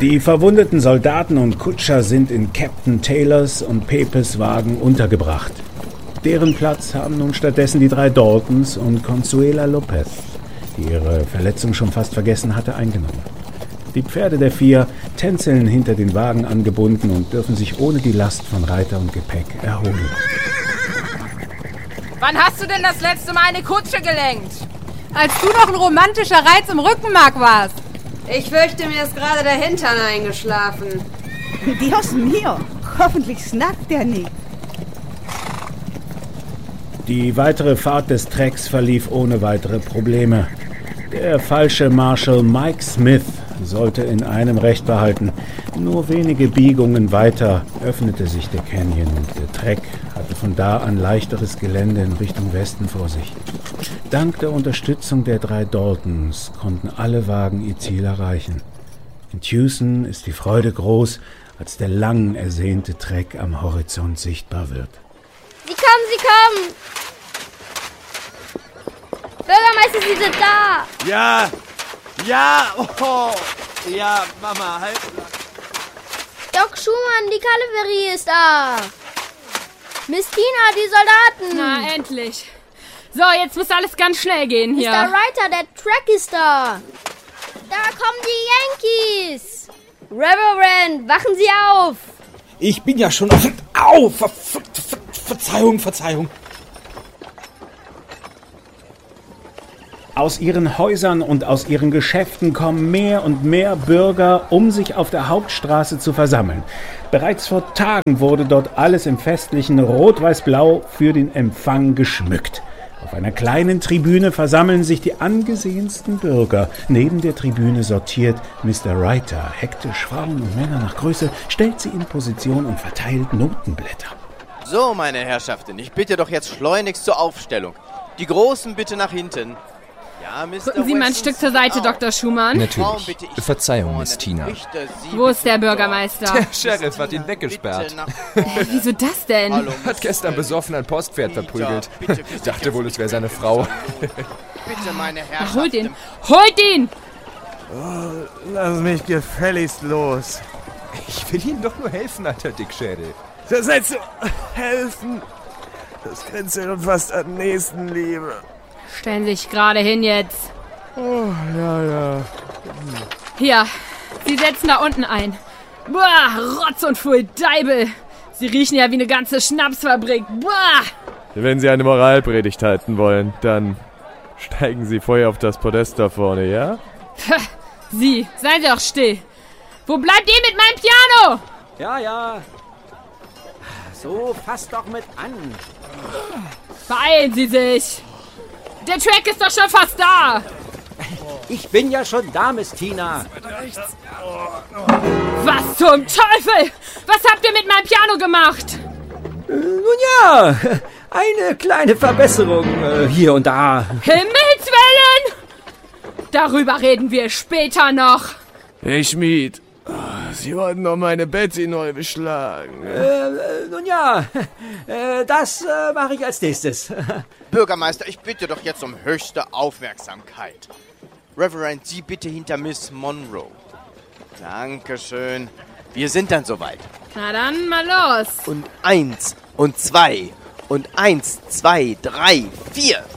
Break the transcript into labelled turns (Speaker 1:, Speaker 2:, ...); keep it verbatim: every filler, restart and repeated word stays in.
Speaker 1: Die verwundeten Soldaten und Kutscher sind in Captain Taylors und Pepys Wagen untergebracht. Deren Platz haben nun stattdessen die drei Daltons und Consuela Lopez, die ihre Verletzung schon fast vergessen hatte, eingenommen. Die Pferde der vier tänzeln hinter den Wagen angebunden und dürfen sich ohne die Last von Reiter und Gepäck erholen.
Speaker 2: Wann hast du denn das letzte Mal eine Kutsche gelenkt?
Speaker 3: Als du noch ein romantischer Reiz im Rückenmark warst.
Speaker 4: Ich fürchte, mir ist gerade der Hintern eingeschlafen.
Speaker 5: Dios mio, hoffentlich snackt er nicht.
Speaker 1: Die weitere Fahrt des Trecks verlief ohne weitere Probleme. Der falsche Marshal Mike Smith sollte in einem Recht behalten. Nur wenige Biegungen weiter öffnete sich der Canyon und der Treck hatte von da an leichteres Gelände in Richtung Westen vor sich. Dank der Unterstützung der drei Daltons konnten alle Wagen ihr Ziel erreichen. In Tucson ist die Freude groß, als der lang ersehnte Treck am Horizont sichtbar wird.
Speaker 6: Sie kommen, sie kommen! Bürgermeister, Sie sind da!
Speaker 7: Ja! Ja! Oh! Ja, Mama, halt!
Speaker 6: Doc Schumann, die Kavallerie ist da! Miss Tina, die Soldaten!
Speaker 2: Na, endlich! So, jetzt muss alles ganz schnell gehen hier.
Speaker 6: Mister Reiter, der Track ist da! Da kommen die Yankees! Reverend, wachen Sie auf!
Speaker 7: Ich bin ja schon auf... Au! Ver, ver, ver, Verzeihung, Verzeihung.
Speaker 1: Aus ihren Häusern und aus ihren Geschäften kommen mehr und mehr Bürger, um sich auf der Hauptstraße zu versammeln. Bereits vor Tagen wurde dort alles im festlichen Rot-Weiß-Blau für den Empfang geschmückt. Auf einer kleinen Tribüne versammeln sich die angesehensten Bürger. Neben der Tribüne sortiert Mister Reiter hektisch Frauen und Männer nach Größe, stellt sie in Position und verteilt Notenblätter.
Speaker 8: So, meine Herrschaften, ich bitte doch jetzt schleunigst zur Aufstellung. Die Großen bitte nach hinten. Ja, Mister
Speaker 2: Rücken Sie mal ein Stück zur Seite, Doktor Schumann.
Speaker 9: Natürlich. Verzeihung, Miss Tina.
Speaker 2: Wo ist der Bürgermeister?
Speaker 9: Der Sheriff hat ihn weggesperrt.
Speaker 2: Äh, wieso das denn?
Speaker 9: Hat gestern besoffen ein Postpferd verprügelt. Ich dachte wohl, es wäre seine Frau.
Speaker 8: Bitte, meine
Speaker 2: Ach, holt ihn! Holt ihn!
Speaker 7: Oh, lass mich gefälligst los.
Speaker 9: Ich will Ihnen doch nur helfen, alter Dickschädel.
Speaker 7: Das heißt so, helfen. Das grenzt ja fast an Nächstenliebe.
Speaker 2: Stellen Sie sich gerade hin jetzt.
Speaker 7: Oh, ja, ja.
Speaker 2: Hier, Sie setzen da unten ein. Boah, Rotz und Pfui Deibel. Sie riechen ja wie eine ganze Schnapsfabrik. Boah.
Speaker 10: Wenn Sie eine Moralpredigt halten wollen, dann steigen Sie vorher auf das Podest da vorne, ja?
Speaker 2: Sie, seien Sie doch still. Wo bleibt ihr mit meinem Piano?
Speaker 11: Ja, ja. So, fass doch mit an.
Speaker 2: Beeilen Sie sich. Der Track ist doch schon fast da.
Speaker 11: Ich bin ja schon da, Miss Tina.
Speaker 2: Was zum Teufel? Was habt ihr mit meinem Piano gemacht?
Speaker 11: Äh, nun ja, eine kleine Verbesserung äh, hier und da.
Speaker 2: Himmelswillen! Darüber reden wir später noch.
Speaker 10: Hey, Schmied. Sie wollten doch meine Betty neu beschlagen.
Speaker 11: Äh, äh, nun ja, äh, das äh, mache ich als nächstes.
Speaker 8: Bürgermeister, ich bitte doch jetzt um höchste Aufmerksamkeit. Reverend, Sie bitte hinter Miss Monroe. Dankeschön. Wir sind dann soweit.
Speaker 2: Na dann, mal los.
Speaker 8: Und eins und zwei und eins, zwei, drei, vier.